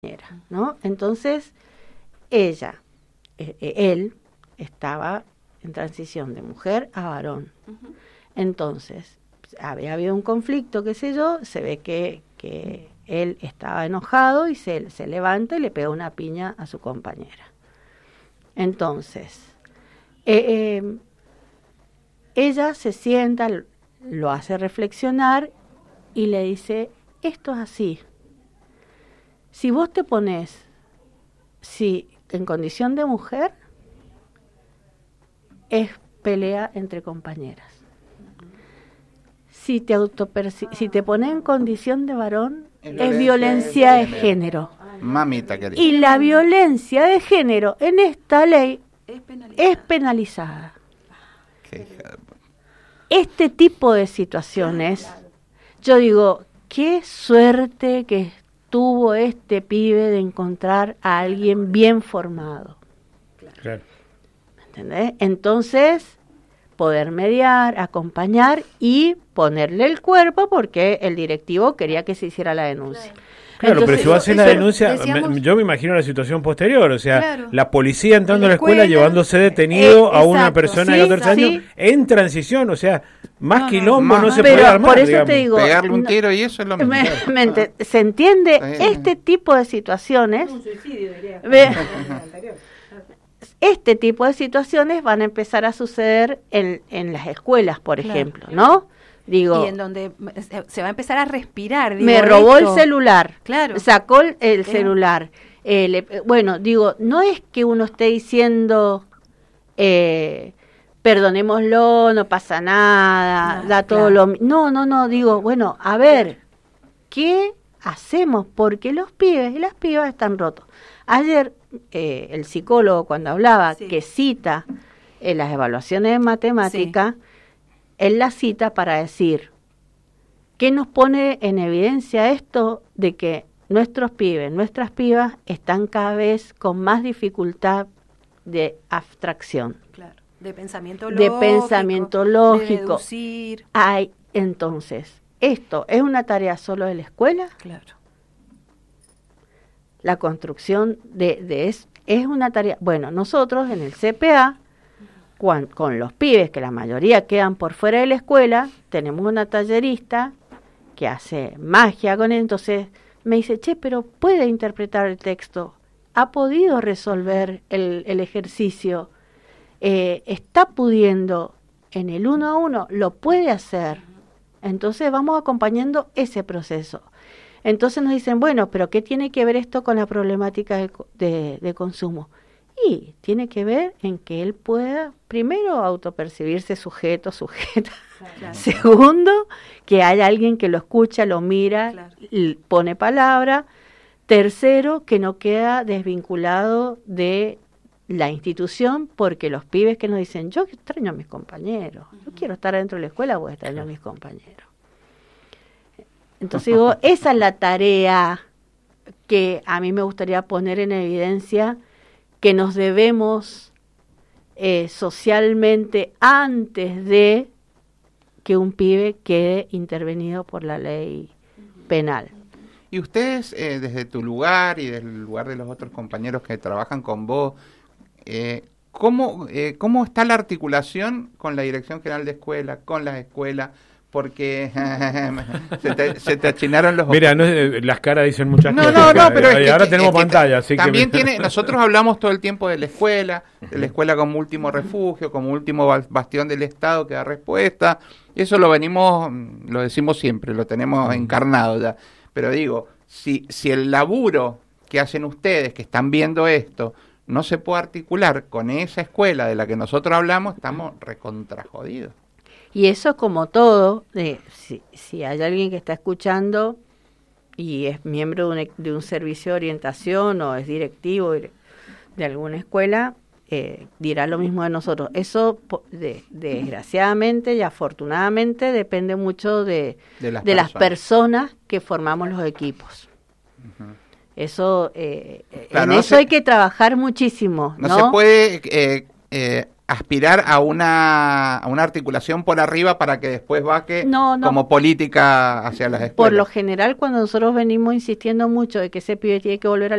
¿no? Entonces, él estaba en transición de mujer a varón. Uh-huh. Entonces, había habido un conflicto, qué sé yo, se ve que él estaba enojado y se levanta y le pega una piña a su compañera. Entonces, ella se sienta, lo hace reflexionar y le dice, esto es así. Si vos te pones en condición de mujer, es pelea entre compañeras. Si te pones en condición de varón, es violencia de género. Mamita querida. Y la violencia de género en esta ley es penalizada. Este tipo de situaciones, yo digo, qué suerte que tuvo este pibe de encontrar a alguien bien formado. Claro. ¿Entendés? Entonces, poder mediar, acompañar y ponerle el cuerpo porque el directivo quería que se hiciera la denuncia. Claro, entonces, pero si vos haces la denuncia, yo me imagino la situación posterior, o sea, la policía entrando a la escuela llevándose detenido a una persona de 14 años en transición, o sea, más quilombo no se puede armar. Por eso digamos. te digo, pegarle un tiro y eso es lo mismo. ¿Se entiende? Este tipo de situaciones, Un suicidio, diría. Este tipo de situaciones van a empezar a suceder en las escuelas, por ejemplo, ¿no? Digo, y en donde se va a empezar a respirar. Digo, me robó el celular, claro. Sacó el celular. Bueno, digo, no es que uno esté diciendo, perdonémoslo, no pasa nada, da todo lo... No, digo, bueno, a ver, ¿qué hacemos? Porque los pibes y las pibas están rotos. Ayer, el psicólogo cuando hablaba que cita las evaluaciones de matemática, él la cita para decir, ¿qué nos pone en evidencia esto de que nuestros pibes, nuestras pibas están cada vez con más dificultad de abstracción? Claro, de pensamiento lógico. De deducir. Entonces, ¿esto es una tarea solo de la escuela? Claro. La construcción es una tarea... Bueno, nosotros en el CPA, con los pibes, que la mayoría quedan por fuera de la escuela, tenemos una tallerista que hace magia con él, entonces me dice, pero puede interpretar el texto, ha podido resolver el ejercicio, está pudiendo en el 1 a 1, lo puede hacer. Entonces vamos acompañando ese proceso. Entonces nos dicen, bueno, pero ¿qué tiene que ver esto con la problemática de consumo? Y tiene que ver en que él pueda, primero, autopercibirse sujeta. Claro. Segundo, que haya alguien que lo escucha, lo mira, pone palabra. Tercero, que no queda desvinculado de la institución, porque los pibes que nos dicen, yo extraño a mis compañeros, yo quiero estar dentro de la escuela, voy a extraño a mis compañeros. Entonces digo, esa es la tarea que a mí me gustaría poner en evidencia, que nos debemos socialmente antes de que un pibe quede intervenido por la ley penal. Y ustedes, desde tu lugar y desde el lugar de los otros compañeros que trabajan con vos, ¿cómo está la articulación con la Dirección General de Escuela, con las escuelas? Porque se te achinaron los ojos. Mira, las caras dicen muchas cosas. No, pero ahora tenemos pantalla, así también que... nosotros hablamos todo el tiempo de la escuela como último refugio, como último bastión del Estado que da respuesta. Eso lo decimos siempre, lo tenemos encarnado ya. Pero digo, si el laburo que hacen ustedes, que están viendo esto, no se puede articular con esa escuela de la que nosotros hablamos, estamos recontrajodidos. Y eso, como todo, si hay alguien que está escuchando y es miembro de un servicio de orientación o es directivo de alguna escuela, dirá lo mismo de nosotros. Eso, desgraciadamente y afortunadamente, depende mucho de las personas que formamos los equipos. Uh-huh. Eso, claro, en eso hay que trabajar muchísimo, ¿no? No se puede aspirar a una articulación por arriba para que después baje como política hacia las escuelas. Por lo general, cuando nosotros venimos insistiendo mucho de que ese pibe tiene que volver a la